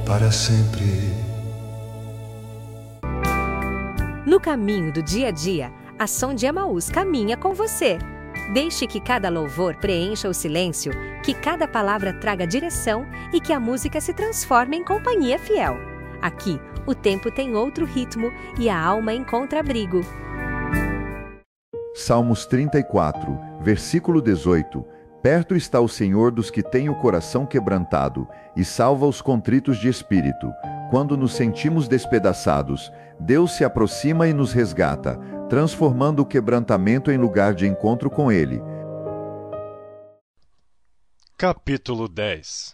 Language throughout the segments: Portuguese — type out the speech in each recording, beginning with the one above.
para sempre. No caminho do dia a dia, a Som de Emaús caminha com você. Deixe que cada louvor preencha o silêncio, que cada palavra traga direção e que a música se transforme em companhia fiel. Aqui, o tempo tem outro ritmo e a alma encontra abrigo. Salmos 34, versículo 18. Perto está o Senhor dos que têm o coração quebrantado e salva os contritos de espírito. Quando nos sentimos despedaçados, Deus se aproxima e nos resgata, transformando o quebrantamento em lugar de encontro com Ele. Capítulo 10.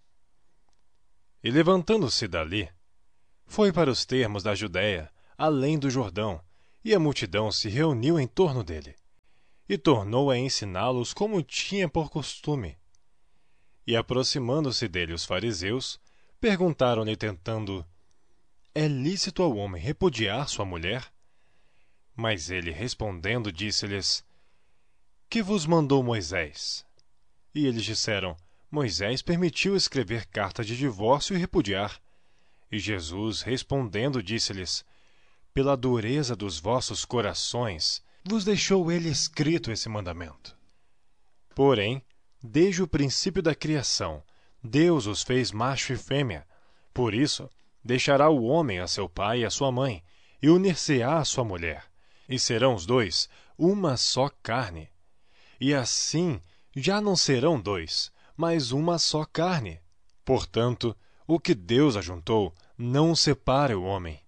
E levantando-se dali, foi para os termos da Judéia, além do Jordão, e a multidão se reuniu em torno dele, e tornou a ensiná-los como tinha por costume. E aproximando-se dele os fariseus, perguntaram-lhe tentando: É lícito ao homem repudiar sua mulher? Mas ele respondendo disse-lhes: Que vos mandou Moisés? E eles disseram: Moisés permitiu escrever carta de divórcio e repudiar. E Jesus respondendo disse-lhes: Pela dureza dos vossos corações vos deixou ele escrito esse mandamento. Porém, desde o princípio da criação, Deus os fez macho e fêmea. Por isso, deixará o homem a seu pai e a sua mãe, e unir-se-á à sua mulher, e serão os dois uma só carne. E assim já não serão dois, mas uma só carne. Portanto, o que Deus ajuntou, não separe o homem.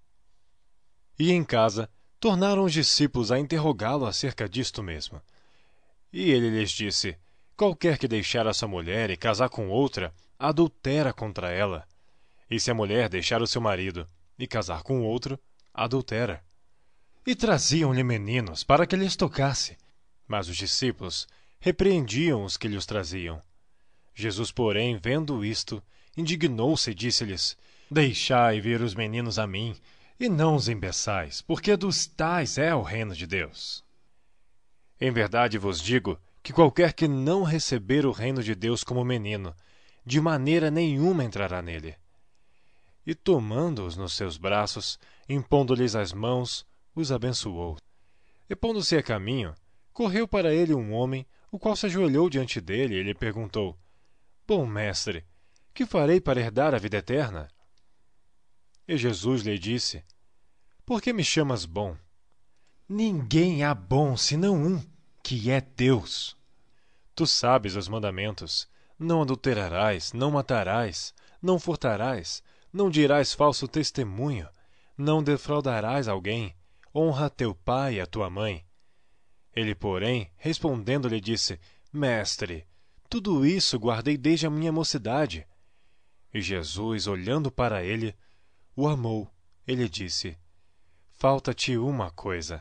E em casa, tornaram os discípulos a interrogá-lo acerca disto mesmo. E ele lhes disse: Qualquer que deixar a sua mulher e casar com outra, adultera contra ela. E se a mulher deixar o seu marido e casar com outro, adultera. E traziam-lhe meninos para que lhes tocasse. Mas os discípulos repreendiam os que lhes traziam. Jesus, porém, vendo isto, indignou-se e disse-lhes: Deixai vir os meninos a mim, e não os impeçais, porque dos tais é o reino de Deus. Em verdade vos digo que qualquer que não receber o reino de Deus como menino, de maneira nenhuma entrará nele. E tomando-os nos seus braços, impondo-lhes as mãos, os abençoou. E pondo-se a caminho, correu para ele um homem, o qual se ajoelhou diante dele e lhe perguntou: Bom mestre, que farei para herdar a vida eterna? E Jesus lhe disse: Por que me chamas bom? Ninguém há bom senão um, que é Deus. Tu sabes os mandamentos: não adulterarás, não matarás, não furtarás, não dirás falso testemunho, não defraudarás alguém, honra teu pai e a tua mãe. Ele, porém, respondendo, lhe disse: Mestre, tudo isso guardei desde a minha mocidade. E Jesus, olhando para ele, o amou. Ele disse: Falta-te uma coisa.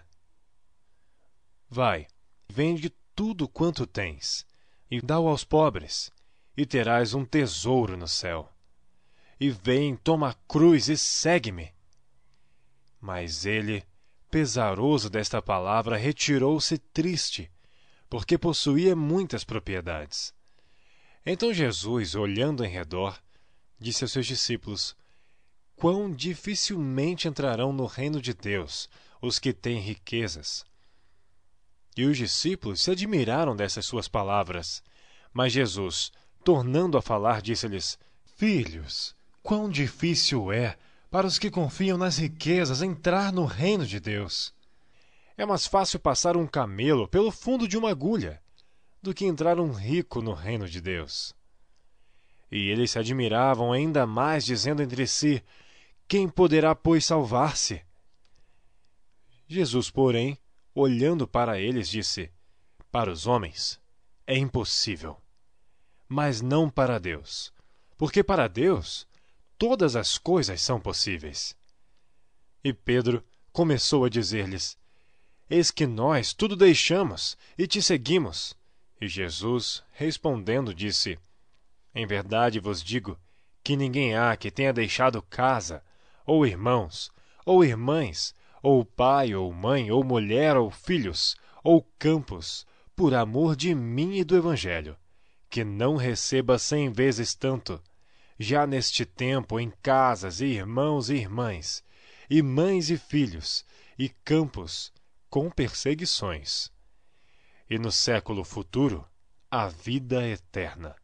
Vai, vende tudo quanto tens, e dá-o aos pobres, e terás um tesouro no céu. E vem, toma a cruz e segue-me. Mas ele, pesaroso desta palavra, retirou-se triste, porque possuía muitas propriedades. Então Jesus, olhando em redor, disse aos seus discípulos: Quão dificilmente entrarão no reino de Deus os que têm riquezas. E os discípulos se admiraram dessas suas palavras. Mas Jesus, tornando a falar, disse-lhes: Filhos, quão difícil é para os que confiam nas riquezas entrar no reino de Deus. É mais fácil passar um camelo pelo fundo de uma agulha do que entrar um rico no reino de Deus. E eles se admiravam ainda mais, dizendo entre si: Quem poderá, pois, salvar-se? Jesus, porém, olhando para eles, disse: Para os homens é impossível, mas não para Deus, porque para Deus todas as coisas são possíveis. E Pedro começou a dizer-lhes: Eis que nós tudo deixamos e te seguimos. E Jesus, respondendo, disse: Em verdade vos digo que ninguém há que tenha deixado casa, ou irmãos, ou irmãs, ou pai, ou mãe, ou mulher, ou filhos, ou campos, por amor de mim e do Evangelho, que não receba 100 vezes tanto, já neste tempo em casas e irmãos e irmãs, e mães e filhos, e campos com perseguições. E no século futuro, a vida eterna.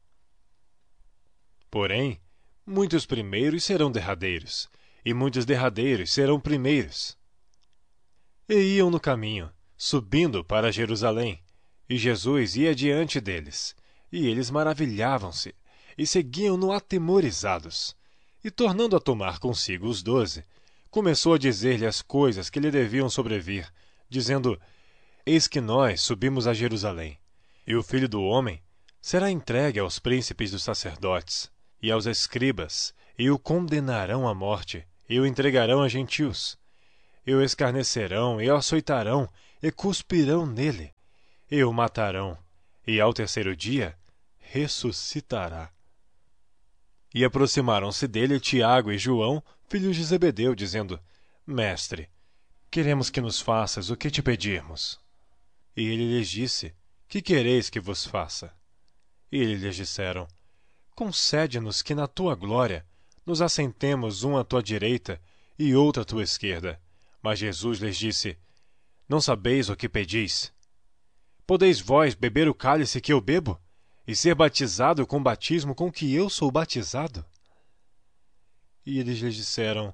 Porém, muitos primeiros serão derradeiros, e muitos derradeiros serão primeiros. E iam no caminho, subindo para Jerusalém, e Jesus ia diante deles, e eles maravilhavam-se, e seguiam-no atemorizados. E tornando a tomar consigo os 12, começou a dizer-lhe as coisas que lhe deviam sobrevir, dizendo: Eis que nós subimos a Jerusalém, e o Filho do Homem será entregue aos príncipes dos sacerdotes e aos escribas, e o condenarão à morte, e o entregarão a gentios. E o escarnecerão, e o açoitarão, e cuspirão nele, e o matarão, e ao terceiro dia ressuscitará. E aproximaram-se dele Tiago e João, filhos de Zebedeu, dizendo: Mestre, queremos que nos faças o que te pedirmos. E ele lhes disse: Que quereis que vos faça? E eles lhes disseram: Concede-nos que na tua glória nos assentemos um à tua direita e outro à tua esquerda. Mas Jesus lhes disse: Não sabeis o que pedis? Podeis vós beber o cálice que eu bebo, e ser batizado com o batismo com que eu sou batizado? E eles lhes disseram: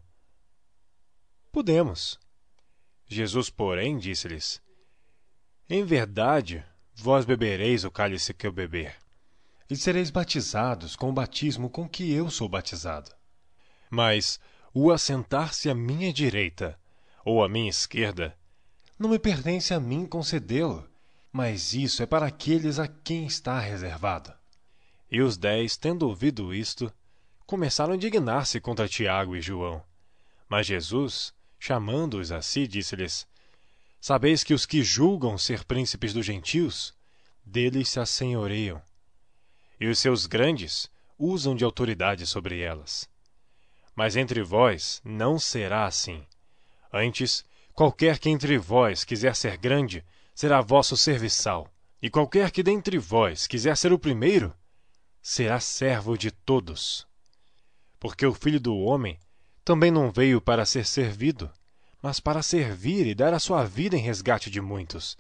Podemos. Jesus, porém, disse-lhes: Em verdade, vós bebereis o cálice que eu beber, e sereis batizados com o batismo com que eu sou batizado. Mas o assentar-se à minha direita ou à minha esquerda não me pertence a mim concedê-lo, mas isso é para aqueles a quem está reservado. E os 10, tendo ouvido isto, começaram a indignar-se contra Tiago e João. Mas Jesus, chamando-os a si, disse-lhes: Sabeis que os que julgam ser príncipes dos gentios, deles se assenhoreiam, e os seus grandes usam de autoridade sobre elas. Mas entre vós não será assim. Antes, qualquer que entre vós quiser ser grande, será vosso serviçal, e qualquer que dentre vós quiser ser o primeiro, será servo de todos. Porque o Filho do Homem também não veio para ser servido, mas para servir e dar a sua vida em resgate de muitos.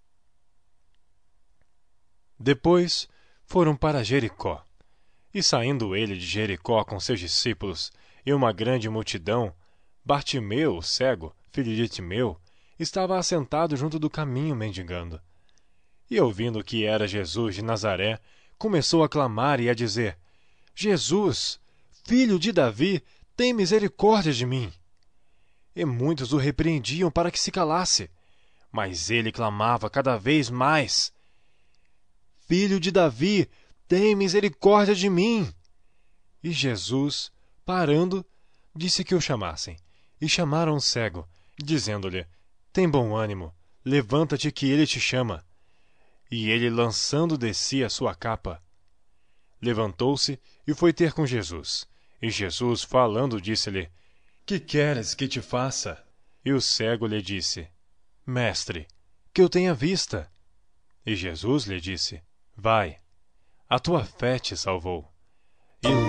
Depois foram para Jericó. E saindo ele de Jericó com seus discípulos e uma grande multidão, Bartimeu, o cego, filho de Timeu, estava assentado junto do caminho mendigando. E ouvindo que era Jesus de Nazaré, começou a clamar e a dizer: Jesus, filho de Davi, tem misericórdia de mim. E muitos o repreendiam para que se calasse, mas ele clamava cada vez mais: Filho de Davi, tem misericórdia de mim. E Jesus, parando, disse que o chamassem. E chamaram o cego, dizendo-lhe: Tem bom ânimo, levanta-te que ele te chama. E ele, lançando de si a sua capa, levantou-se e foi ter com Jesus. E Jesus, falando, disse-lhe: Que queres que te faça? E o cego lhe disse: Mestre, que eu tenha vista. E Jesus lhe disse: Vai, a tua fé te salvou. E